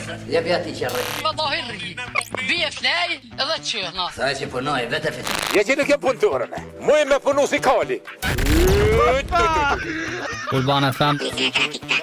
Jag vet inte, Kjell. Vadaherri. Befnäj, eller tjöna. Saisi på noi, vetäfet. Ja silläkin puntuurana. Muimme punusikali. Urbana FM.